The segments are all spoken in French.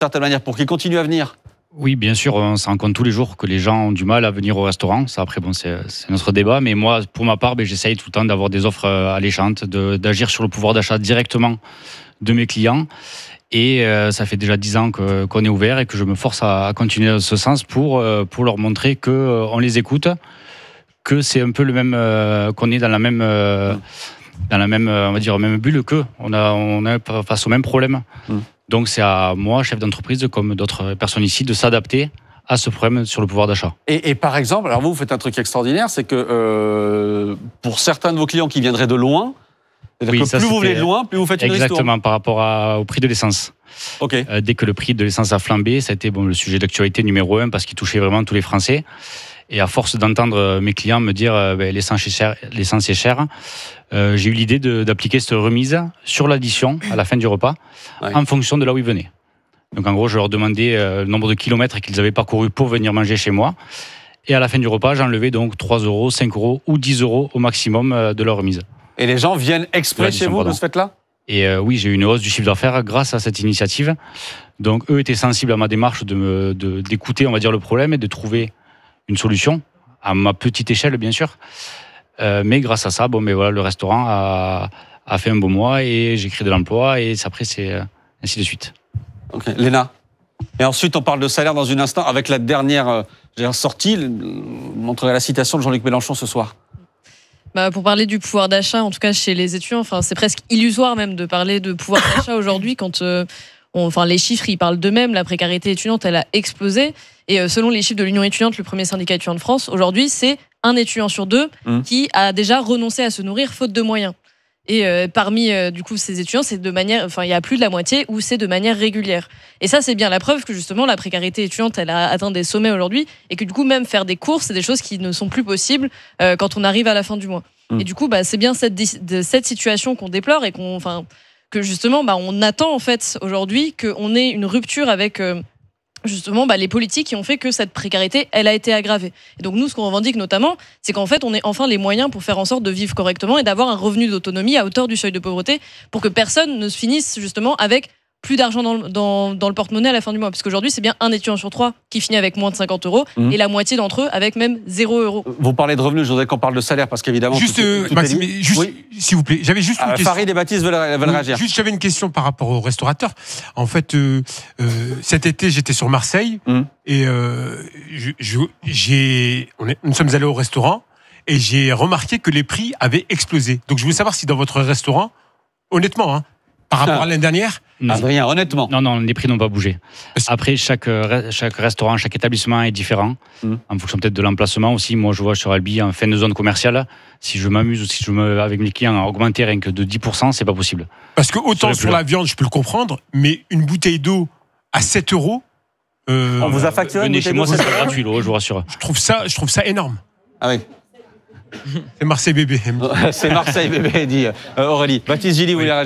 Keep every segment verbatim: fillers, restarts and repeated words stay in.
certaine manière, pour qu'ils continuent à venir. Oui, bien sûr, on se rend compte tous les jours que les gens ont du mal à venir au restaurant. Ça, après, bon, c'est, c'est notre débat. Mais moi, pour ma part, ben, j'essaye tout le temps d'avoir des offres alléchantes, de, d'agir sur le pouvoir d'achat directement de mes clients. Et euh, ça fait déjà dix ans que, qu'on est ouvert et que je me force à, à continuer dans ce sens pour, euh, pour leur montrer qu'on euh, les écoute, que c'est un peu le même, euh, qu'on est dans la même, euh, dans la même, on va dire, même bulle qu'eux. On a, on est face au même problème. Mmh. Donc c'est à moi, chef d'entreprise, comme d'autres personnes ici, de s'adapter à ce problème sur le pouvoir d'achat. Et, et par exemple, alors vous, vous faites un truc extraordinaire, c'est que euh, pour certains de vos clients qui viendraient de loin, c'est-à-dire oui, que ça, plus vous venez de loin, plus vous faites une ristourne. Exactement, par rapport à, au prix de l'essence. Okay. Euh, dès que le prix de l'essence a flambé, ça a été bon, le sujet d'actualité numéro un parce qu'il touchait vraiment tous les Français. Et à force d'entendre mes clients me dire euh, ben, l'essence est chère, l'essence est chère, euh, j'ai eu l'idée de, d'appliquer cette remise sur l'addition à la fin du repas, ouais. en fonction de là où ils venaient. Donc en gros, je leur demandais euh, le nombre de kilomètres qu'ils avaient parcouru pour venir manger chez moi. Et à la fin du repas, j'enlevais donc trois euros, cinq euros ou dix euros au maximum euh, de leur remise. Et les gens viennent exprès chez vous de ce fait-là ? Et euh, oui, j'ai eu une hausse du chiffre d'affaires grâce à cette initiative. Donc eux étaient sensibles à ma démarche de me, de, d'écouter, on va dire, le problème et de trouver une solution, à ma petite échelle bien sûr. Euh, mais grâce à ça, bon, mais voilà, le restaurant a, a fait un beau mois et j'ai créé de l'emploi et après c'est euh, ainsi de suite. Ok, Léna. Et ensuite on parle de salaire dans un instant avec la dernière euh, sortie. Vous montrerez la citation de Jean-Luc Mélenchon ce soir. Bah, pour parler du pouvoir d'achat, en tout cas chez les étudiants, enfin, c'est presque illusoire même de parler de pouvoir d'achat aujourd'hui quand euh, on, enfin, les chiffres ils parlent d'eux-mêmes. La précarité étudiante elle a explosé. Et euh, selon les chiffres de l'Union étudiante, le premier syndicat étudiant de France, aujourd'hui c'est un étudiant sur deux mmh. qui a déjà renoncé à se nourrir faute de moyens. Et euh, parmi euh, du coup ces étudiants, c'est de manière, enfin il y a plus de la moitié où c'est de manière régulière. Et ça c'est bien la preuve que justement la précarité étudiante elle a atteint des sommets aujourd'hui et que du coup même faire des courses c'est des choses qui ne sont plus possibles euh, quand on arrive à la fin du mois. Mmh. Et du coup bah c'est bien cette de cette situation qu'on déplore et qu'on, enfin que justement bah on attend en fait aujourd'hui qu'on ait une rupture avec euh, justement bah, les politiques qui ont fait que cette précarité elle a été aggravée. Et donc nous ce qu'on revendique notamment c'est qu'en fait on ait enfin les moyens pour faire en sorte de vivre correctement et d'avoir un revenu d'autonomie à hauteur du seuil de pauvreté pour que personne ne se finisse justement avec plus d'argent dans le, dans, dans le porte-monnaie à la fin du mois. Parce qu'aujourd'hui, c'est bien un étudiant sur trois qui finit avec moins de cinquante euros mmh. et la moitié d'entre eux avec même zéro euros. Vous parlez de revenus, je voudrais qu'on parle de salaire parce qu'évidemment... Juste, tout, euh, tout Maxime, juste oui. s'il vous plaît, j'avais juste une euh, question. Farid et Baptiste veulent, veulent oui, réagir. Juste, j'avais une question par rapport aux restaurateurs. En fait, euh, euh, cet été, j'étais sur Marseille mmh. et euh, je, je, j'ai, on est, nous sommes allés au restaurant et j'ai remarqué que les prix avaient explosé. Donc je voulais savoir si dans votre restaurant, honnêtement, hein, par rapport ah. à l'année dernière... Non. Adrien, honnêtement. Non, non, les prix n'ont pas bougé. Après, chaque, chaque restaurant, chaque établissement est différent, mmh. en fonction peut-être de l'emplacement aussi. Moi, je vois sur Albi, en fin de zone commerciale, si je m'amuse ou si je me, avec mes clients, à augmenter rien que de dix pour cent, c'est pas possible. Parce que autant sur, sur la viande, je peux le comprendre, mais une bouteille d'eau à sept euros... Euh, On vous a facturé venez chez moi, c'est gratuit, l'eau, je vous rassure. Je trouve ça, je trouve ça énorme. Ah oui. C'est Marseille bébé. C'est Marseille bébé, dit euh, Aurélie. Baptiste Gilly, vous voulez réagir ?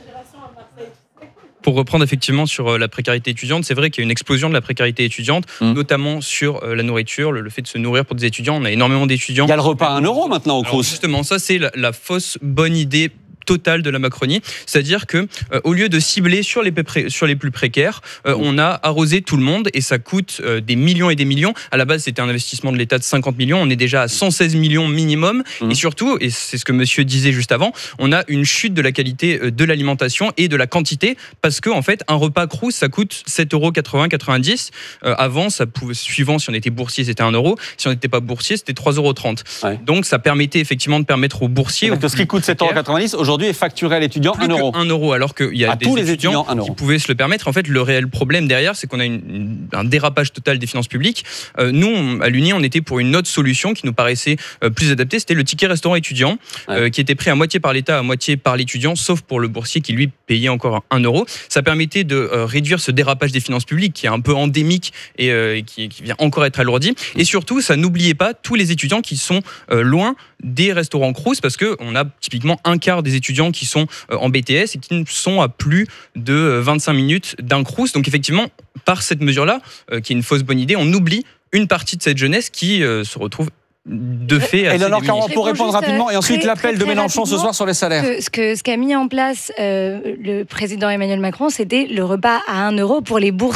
Pour reprendre effectivement sur la précarité étudiante, c'est vrai qu'il y a une explosion de la précarité étudiante, mmh. notamment sur la nourriture, le, le fait de se nourrir pour des étudiants. On a énormément d'étudiants. Il y a le repas à un euro maintenant au Crous. Justement, ça c'est la, la fausse bonne idée totale de la Macronie, c'est-à-dire que euh, au lieu de cibler sur les, pré- sur les plus précaires, euh, on a arrosé tout le monde et ça coûte euh, des millions et des millions. À la base, c'était un investissement de l'État de cinquante millions, on est déjà à cent seize millions minimum. Mmh. Et surtout, et c'est ce que monsieur disait juste avant, on a une chute de la qualité de l'alimentation et de la quantité parce que en fait, un repas Crous, ça coûte sept euros quatre-vingts quatre-vingt-dix. Euh, avant, ça pouvait, suivant si on était boursier, c'était un euro. Si on n'était pas boursier, c'était trois euros trente. Ouais. Donc, ça permettait effectivement de permettre aux boursiers... Parce que ce qui coûte sept euros quatre-vingt-dix, aujourd'hui, est facturé à l'étudiant un euro. un euro, alors qu'il y a à des tous étudiants, les étudiants qui pouvaient se le permettre. En fait, le réel problème derrière, c'est qu'on a une, une, un dérapage total des finances publiques. Euh, nous, on, à l'Uni, on était pour une autre solution qui nous paraissait euh, plus adaptée. C'était le ticket restaurant étudiant, ouais. euh, qui était pris à moitié par l'État, à moitié par l'étudiant, sauf pour le boursier qui, lui, payait encore un euro. Ça permettait de euh, réduire ce dérapage des finances publiques qui est un peu endémique et euh, qui, qui vient encore être alourdi. Et surtout, ça n'oubliait pas tous les étudiants qui sont euh, loin des restaurants Crous, parce qu'on a typiquement un quart des étudiants qui sont euh, en B T S et qui sont à plus de vingt-cinq minutes d'un Crous. Donc effectivement, par cette mesure-là, euh, qui est une fausse bonne idée, on oublie une partie de cette jeunesse qui euh, se retrouve de fait assez Eleanor Caron, pour répondre rapidement, et ensuite très, l'appel très, de très Mélenchon ce soir sur les salaires. Ce, ce, que, ce qu'a mis en place euh, le président Emmanuel Macron, c'était le repas à un euro pour les bourses.